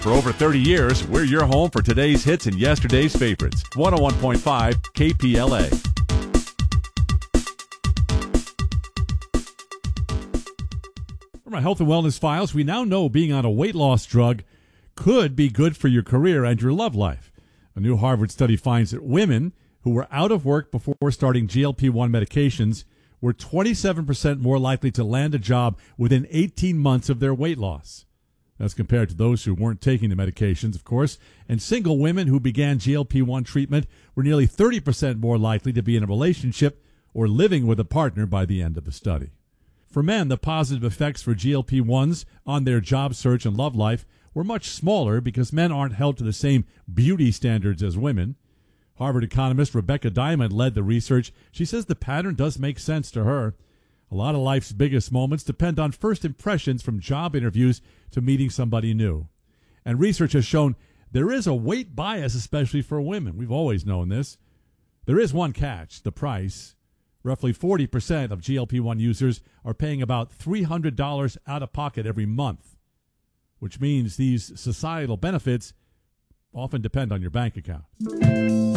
For over 30 years, we're your home for today's hits and yesterday's favorites. 101.5 KPLA. From our health and wellness files, we now know being on a weight loss drug could be good for your career and your love life. A new Harvard study finds that women who were out of work before starting GLP-1 medications were 27% more likely to land a job within 18 months of their weight loss. That's compared to those who weren't taking the medications, of course. And single women who began GLP-1 treatment were nearly 30% more likely to be in a relationship or living with a partner by the end of the study. For men, the positive effects for GLP-1s on their job search and love life were much smaller because men aren't held to the same beauty standards as women. Harvard economist Rebecca Diamond led the research. She says the pattern does make sense to her. A lot of life's biggest moments depend on first impressions, from job interviews to meeting somebody new. And research has shown there is a weight bias, especially for women. We've always known this. There is one catch: the price. Roughly 40% of GLP-1 users are paying about $300 out of pocket every month, which means these societal benefits often depend on your bank account.